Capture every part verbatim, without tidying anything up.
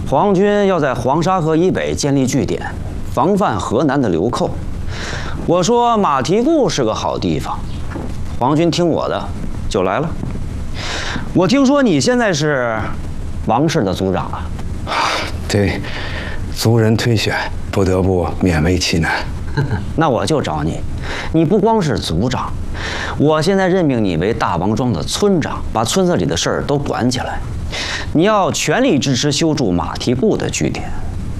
皇军要在黄沙河以北建立据点，防范河南的流寇。我说马蹄固是个好地方，皇军听我的，就来了。我听说你现在是王氏的族长啊？ 对，族人推选，不得不勉为其难。 那我就找你，你不光是族长，我现在任命你为大王庄的村长，把村子里的事儿都管起来。你要全力支持修筑马蹄固的据点，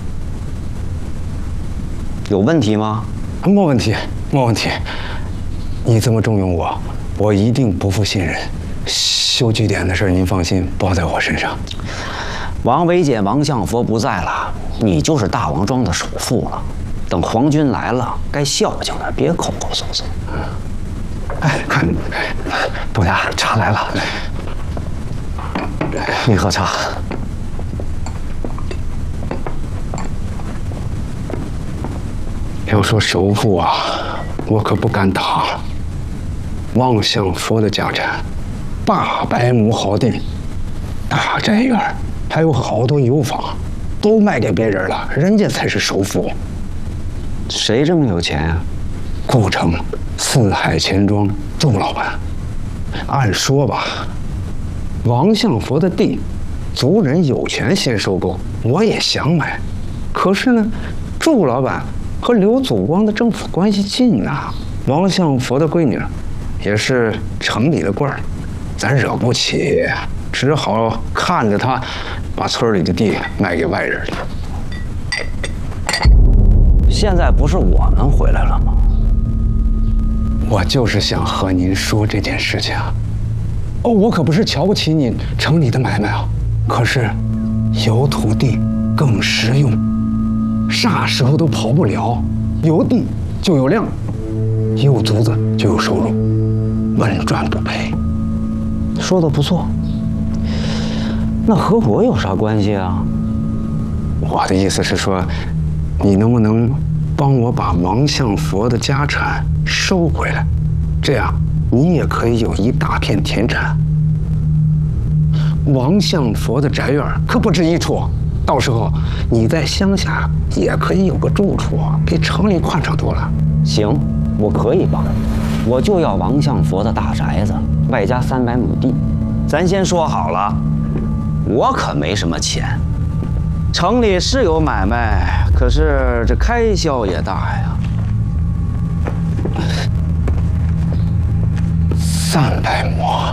有问题吗？ 没问题，没问题。你这么重用我，我一定不负信任。修据点的事您放心，包在我身上。 王维简、王相佛不在了，你就是大王庄的首富了。等皇军来了，该孝敬的，别抠抠搜搜。 哎，看，董家茶来了，你喝茶。要说首富啊，我可不敢当。王相佛的家产，八百亩好地，大宅院，还有好多油坊，都卖给别人了，人家才是首富。 谁这么有钱呀、啊？ 顾城四海钱庄祝老板。按说吧，王相佛的地，族人有权先收购，我也想买。可是呢，祝老板和刘祖光的政府关系近呐、啊，王相佛的闺女也是城里的官儿，咱惹不起，只好看着他把村里的地卖给外人。 现在不是我们回来了吗？ 我就是想和您说这件事情。哦，我可不是瞧不起你城里的买卖啊，可是有土地更实用，啥时候都跑不了。有地就有粮，有租子就有收入，稳赚不赔。 说的不错。那和我有啥关系啊？ 我的意思是说，你能不能帮我把王相佛的家产收回来？这样你也可以有一大片田产。王相佛的宅院可不止一处，到时候你在乡下也可以有个住处，比城里宽敞多了。 行，我可以帮，我就要王相佛的大宅子，外加三百亩地。咱先说好了，我可没什么钱。城里是有买卖，可是这开销也大呀。 三百亩，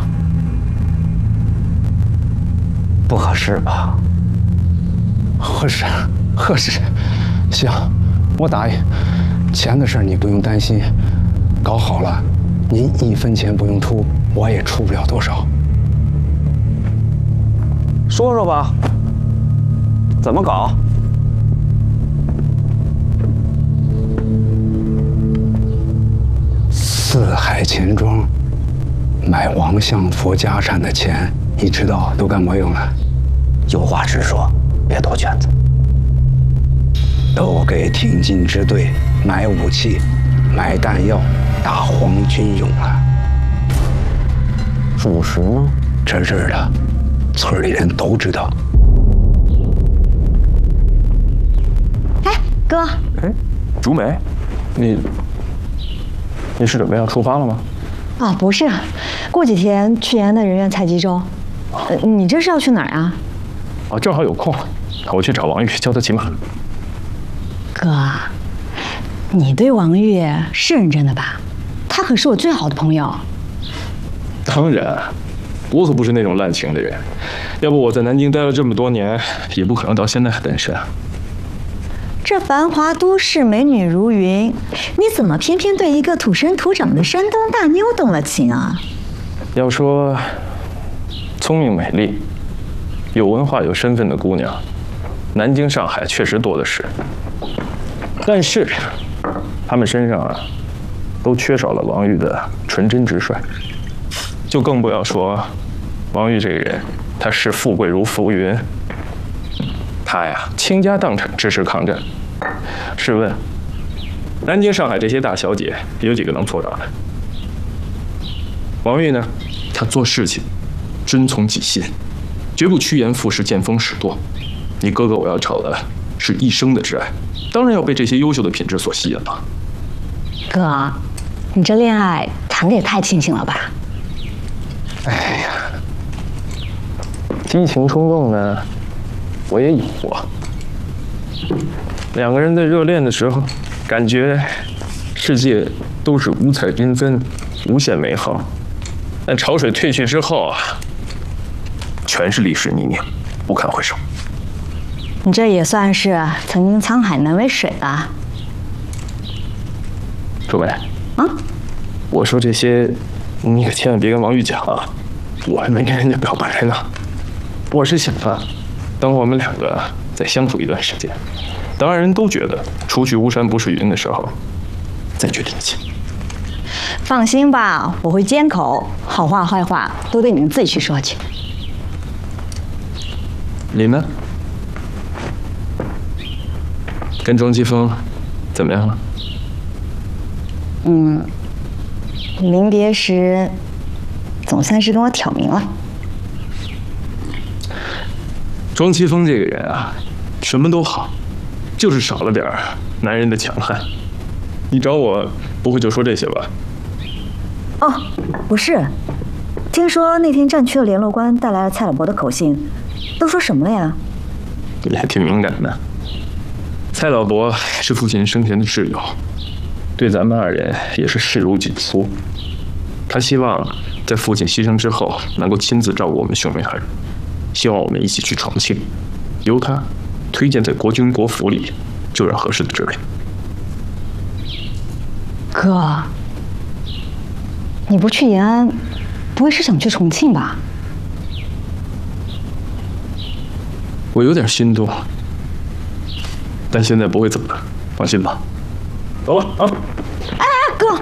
不合适吧？ 合适，合适。行，我答应。钱的事你不用担心，搞好了，您一分钱不用出，我也出不了多少。 说说吧，怎么搞？ 四海钱庄买王相佛家产的钱，你知道都干嘛用了？ 有话直说，别兜圈子。 都给挺进支队买武器、买弹药，打皇军用了。 属实吗？ 真是的，村里人都知道。 哎，哥。 哎，竹梅，你你是准备要出发了吗？ 啊，不是，过几天去延安的人员采集周。呃，你这是要去哪儿啊？ 啊，正好有空，我去找王玉教他骑马。 哥，你对王玉是认真的吧？他可是我最好的朋友。 当然，我可不是那种滥情的人，要不我在南京待了这么多年，也不可能到现在还单身。 这繁华都市，美女如云，你怎么偏偏对一个土生土长的山东大妞动了情啊？ 要说聪明美丽、有文化有身份的姑娘，南京、上海确实多的是，但是她们身上啊，都缺少了王玉的纯真直率。就更不要说王玉这个人，他视富贵如浮云。他呀，倾家荡产支持抗战。试问，南京、上海这些大小姐，有几个能做到的？王玉呢，他做事情遵从己心，绝不趋炎附势、见风使舵。 你哥哥我要找的是一生的挚爱，当然要被这些优秀的品质所吸引了。 哥，你这恋爱谈的也太清醒了吧？ 哎呀，激情冲动呢，我也有过。两个人在热恋的时候，感觉世界都是五彩缤纷、无限美好。但潮水退去之后啊，全是历史泥泞，不堪回首。 你这也算是曾经沧海难为水了。 朱梅， 啊， 我说这些，你可千万别跟王玉讲啊，我还没跟人家表白呢。我是想啊，等我们两个再相处一段时间，当然人都觉得除去巫山不是云的时候，再决定一切。 放心吧，我会监口，好话坏话都得你们自己去说去。 你呢？跟庄吉峰怎么样了？ 嗯，临别时总算是跟我挑明了。 庄奇峰这个人啊，什么都好，就是少了点男人的强悍。你找我不会就说这些吧？ 哦，不是，听说那天战区的联络官带来了蔡老伯的口信，都说什么了呀？ 你还挺敏感的。蔡老伯是父亲生前的挚友，对咱们二人也是视如己出。他希望在父亲牺牲之后，能够亲自照顾我们兄妹二人，希望我们一起去重庆，由他推荐在国军国府里就任合适的职位。 哥，你不去延安，不会是想去重庆吧？ 我有点心动，但现在不会怎么的，放心吧。走了啊！ 哎，哥，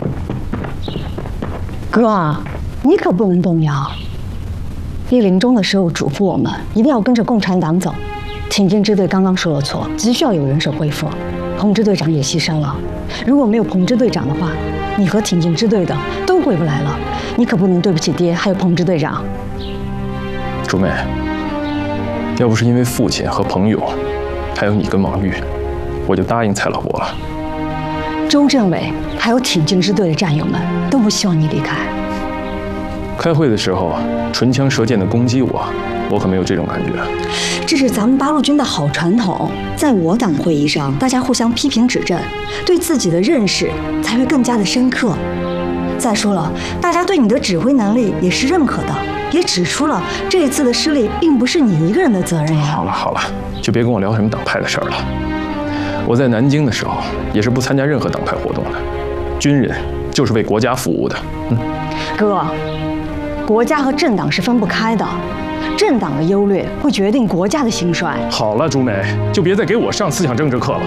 哥，你可不能动摇。爹临终的时候嘱咐我们，一定要跟着共产党走。挺进支队刚刚说了错，急需要有人手恢复。彭支队长也牺牲了，如果没有彭支队长的话，你和挺进支队的都回不来了。你可不能对不起爹，还有彭支队长。 朱梅，要不是因为父亲和朋友，还有你跟王玉，我就答应蔡老伯了。 周政委还有挺进支队的战友们都不希望你离开。 开会的时候，唇枪舌剑的攻击我，我可没有这种感觉。 这是咱们八路军的好传统，在我党会议上，大家互相批评指正，对自己的认识才会更加的深刻。再说了，大家对你的指挥能力也是认可的，也指出了这一次的失利并不是你一个人的责任呀。 好了好了，就别跟我聊什么党派的事儿了。我在南京的时候也是不参加任何党派活动的，军人就是为国家服务的。嗯， 哥，国家和政党是分不开的。政党的优劣会决定国家的兴衰。 好了，朱梅，就别再给我上思想政治课了。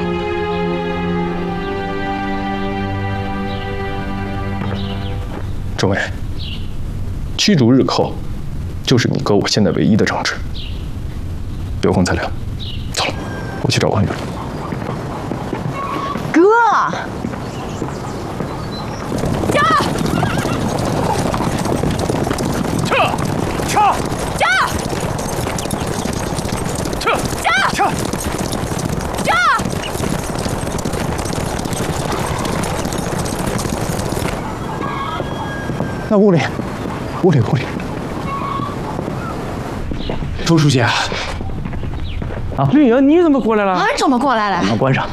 朱梅，驱逐日寇，就是你哥我现在唯一的政治。有空再聊。走了，我去找王宇。 哥， 撤！撤！撤！撤！撤！ 那屋里，屋里，屋里。 周书记啊， 啊，绿莹，你怎么过来了？ 俺怎么过来了？ 把关上。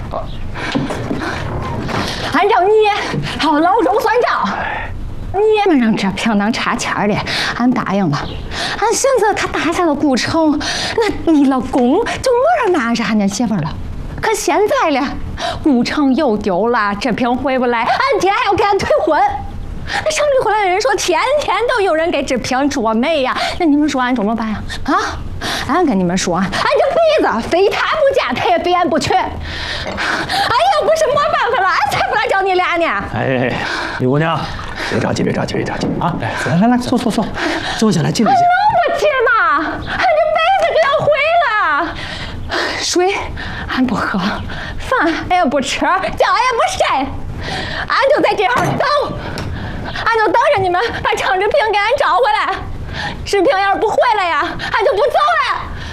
按照你还有老周算账，你们让这平当差钱的，俺答应了。俺寻思他打下了古城，那你老公就没人拿着俺家媳妇了。可现在了，古城又丢了，这平回不来，俺爹还要给俺退婚。那城里回来的人说，天天都有人给志平捉媒呀。那你们说俺怎么办呀？啊！俺跟你们说，俺这辈子非他不嫁，他也非俺不娶。俺要不是没办法了，俺才不来找你俩呢。 哎，李姑娘，别着急，别着急，别着急啊！来来来，坐坐坐，坐下来，静静。 能不急吗？俺这辈子就要回了。水俺不喝，饭俺也不吃，觉俺也不晒，俺就在这儿等。俺就等着你们把程志平给俺找回来。志平要是不回来呀，俺就不走了。